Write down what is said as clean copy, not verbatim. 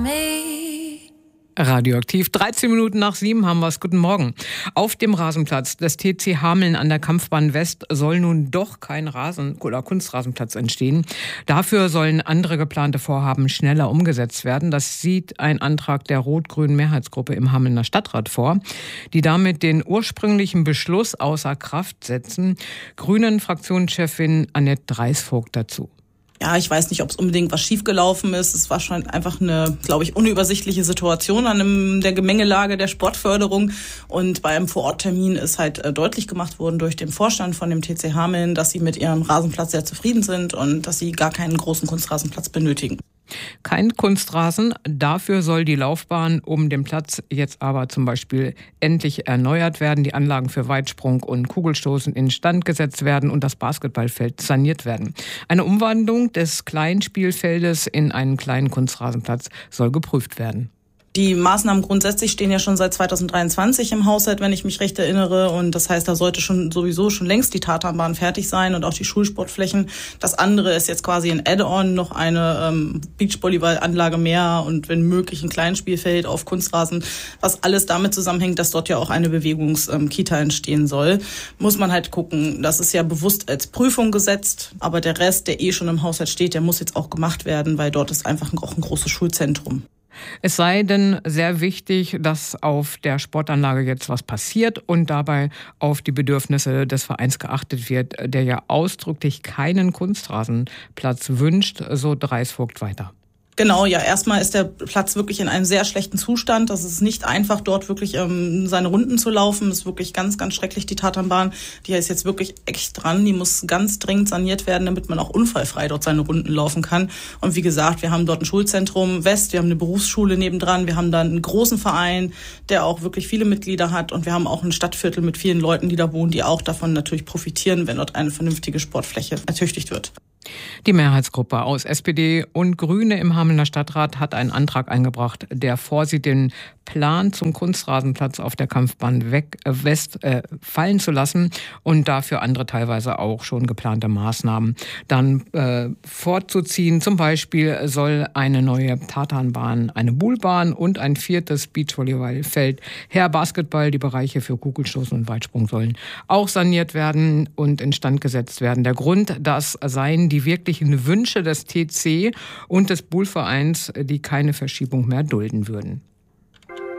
Radioaktiv, 13 Minuten nach 7 haben wir es. Guten Morgen. Auf dem Rasenplatz des TC Hameln an der Kampfbahn West soll nun doch kein Kunstrasenplatz entstehen. Dafür sollen andere geplante Vorhaben schneller umgesetzt werden. Das sieht ein Antrag der rot-grünen Mehrheitsgruppe im Hamelner Stadtrat vor, die damit den ursprünglichen Beschluss außer Kraft setzen. Grünen-Fraktionschefin Annette Dreisvogt dazu. Ja, ich weiß nicht, ob es unbedingt was schiefgelaufen ist. Es war schon einfach eine, glaube ich, unübersichtliche Situation an der Gemengelage der Sportförderung. Und bei einem Vororttermin ist halt deutlich gemacht worden durch den Vorstand von dem TC Hameln, dass sie mit ihrem Rasenplatz sehr zufrieden sind und dass sie gar keinen großen Kunstrasenplatz benötigen. Kein Kunstrasen, dafür soll die Laufbahn um den Platz jetzt aber zum Beispiel endlich erneuert werden, die Anlagen für Weitsprung und Kugelstoßen instand gesetzt werden und das Basketballfeld saniert werden. Eine Umwandlung des Kleinspielfeldes in einen kleinen Kunstrasenplatz soll geprüft werden. Die Maßnahmen grundsätzlich stehen ja schon seit 2023 im Haushalt, wenn ich mich recht erinnere. Und das heißt, da sollte sowieso schon längst die Tatanbahn fertig sein und auch die Schulsportflächen. Das andere ist jetzt quasi ein Add-on, noch eine Beachvolleyballanlage mehr und wenn möglich ein Kleinspielfeld auf Kunstrasen, was alles damit zusammenhängt, dass dort ja auch eine Bewegungskita entstehen soll. Muss man halt gucken. Das ist ja bewusst als Prüfung gesetzt, aber der Rest, der schon im Haushalt steht, der muss jetzt auch gemacht werden, weil dort ist einfach auch ein großes Schulzentrum. Es sei denn sehr wichtig, dass auf der Sportanlage jetzt was passiert und dabei auf die Bedürfnisse des Vereins geachtet wird, der ja ausdrücklich keinen Kunstrasenplatz wünscht, so Dreisvogt weiter. Genau, ja, erstmal ist der Platz wirklich in einem sehr schlechten Zustand. Das ist nicht einfach, dort wirklich seine Runden zu laufen. Das ist wirklich ganz, ganz schrecklich, die Tatanbahn. Die ist jetzt wirklich echt dran. Die muss ganz dringend saniert werden, damit man auch unfallfrei dort seine Runden laufen kann. Und wie gesagt, wir haben dort ein Schulzentrum West, wir haben eine Berufsschule nebendran, wir haben dann einen großen Verein, der auch wirklich viele Mitglieder hat. Und wir haben auch ein Stadtviertel mit vielen Leuten, die da wohnen, die auch davon natürlich profitieren, wenn dort eine vernünftige Sportfläche ertüchtigt wird. Die Mehrheitsgruppe aus SPD und Grüne im Hamelner Stadtrat hat einen Antrag eingebracht, der vorsieht, den Plan zum Kunstrasenplatz auf der Kampfbahn West fallen zu lassen und dafür andere teilweise auch schon geplante Maßnahmen dann vorzuziehen. Zum Beispiel soll eine neue Tatanbahn, eine Buhlbahn und ein 4. Beachvolleyballfeld her Basketball, die Bereiche für Kugelstoßen und Weitsprung sollen auch saniert werden und instand gesetzt werden. Der Grund, das seien die wirklichen Wünsche des TC und des Buhlvereins, die keine Verschiebung mehr dulden würden.